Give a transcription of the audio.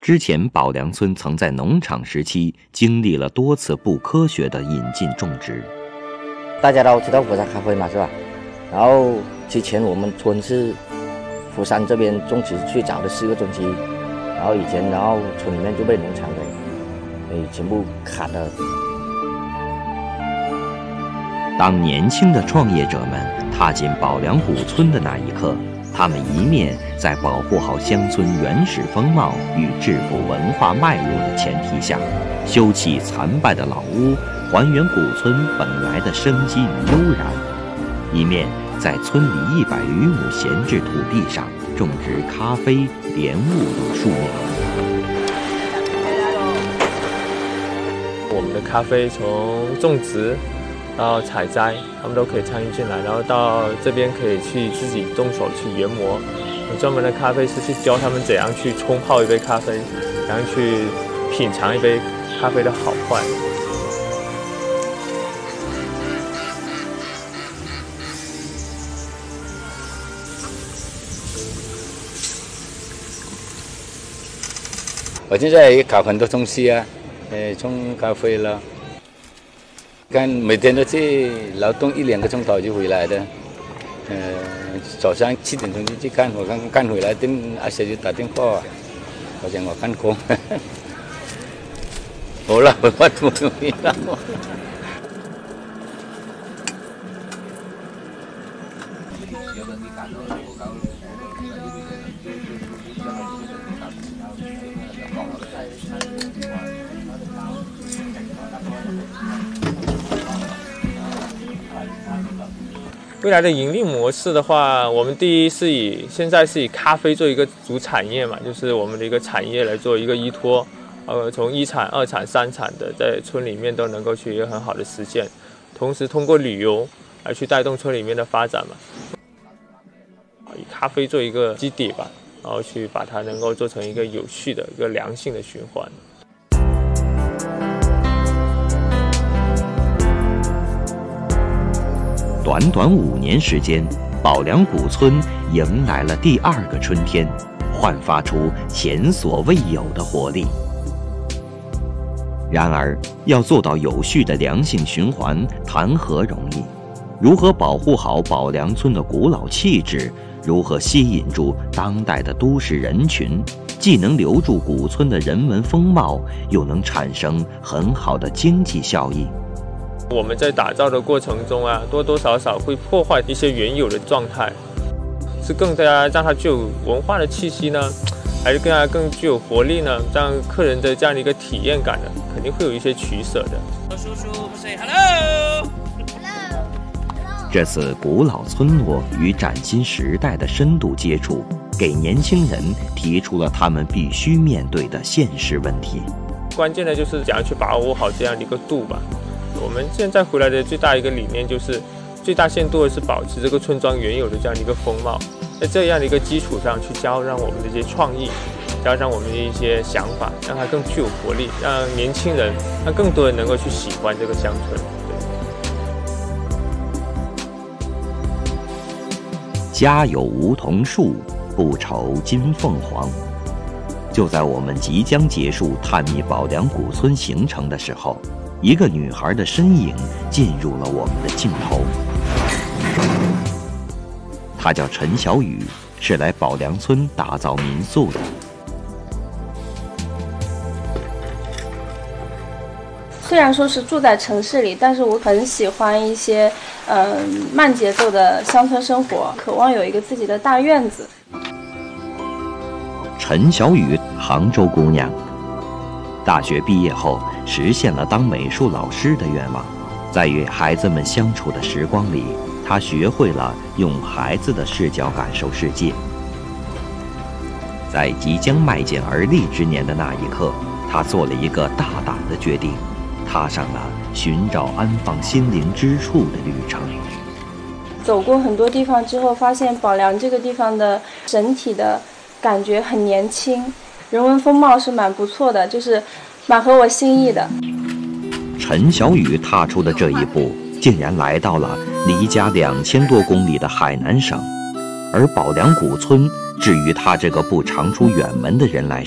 之前宝良村曾在农场时期经历了多次不科学的引进种植。 大家都知道佛山咖啡嘛，是吧？然后之前我们村是佛山这边种植最早的4个种基，然后村里面就被农场给全部砍了。 当年轻的创业者们踏进宝良古村的那一刻，他们一面在保护好乡村原始风貌与质朴文化脉络的前提下，修葺残败的老屋，还原古村本来的生机与悠然；一面在村里100余亩闲置土地上种植咖啡、莲雾等树苗。 我们的咖啡从种植到采摘，他们都可以参与进来，然后到这边可以去自己动手去研磨。有专门的咖啡师去教他们怎样去冲泡一杯咖啡，怎样去品尝一杯咖啡的好坏。 我现在也搞很多东西啊，冲咖啡了。看每天都去劳动1-2个钟头就回来的，早上7点钟就去干，我刚干回来，阿姐就打电话，我讲我干工，好了，我不容易了。 未来的盈利模式的话，我们第一是现在是以咖啡做一个主产业嘛，就是我们的一个产业来做一个依托，从1产、2产、3产的在村里面都能够去一个很好的实现，同时通过旅游来去带动村里面的发展嘛，以咖啡做一个基底吧，然后去把它能够做成一个有序的一个良性的循环。 短短5年时间，宝良古村迎来了第2个春天，焕发出前所未有的活力。然而，要做到有序的良性循环，谈何容易？如何保护好宝良村的古老气质？如何吸引住当代的都市人群？既能留住古村的人文风貌，又能产生很好的经济效益。 我们在打造的过程中啊，多多少少会破坏一些原有的状态，是更加让它具有文化的气息呢，还是更具有活力呢？让客人的这样的一个体验感呢，肯定会有一些取舍的。 叔叔 say hello。 这次古老村落与崭新时代的深度接触，给年轻人提出了他们必须面对的现实问题。 关键的就是怎样去把握好这样的一个度吧。我们现在回来的最大一个理念就是，最大限度的是保持这个村庄原有的这样的一个风貌，在这样的一个基础上去加上我们的一些创意，加上我们的一些想法，让它更具有活力，让年轻人，让更多人能够去喜欢这个乡村。 家有梧桐树，不愁金凤凰。就在我们即将结束探秘宝良古村行程的时候，一个女孩的身影进入了我们的镜头。她叫陈小雨，是来宝良村打造民宿的。 虽然说是住在城市里，但是我很喜欢一些慢节奏的乡村生活，渴望有一个自己的大院子。 陈小雨，杭州姑娘，大学毕业后实现了当美术老师的愿望，在与孩子们相处的时光里，她学会了用孩子的视角感受世界。在即将迈进而立之年的那一刻，她做了一个大胆的决定，踏上了寻找安放心灵之处的旅程。 走过很多地方之后，发现宝良这个地方的整体的感觉很年轻，人文风貌是蛮不错的，就是蛮合我心意的。 陈小雨踏出的这一步，竟然来到了离家2000多公里的海南省，而宝良古村，至于他这个不常出远门的人来说，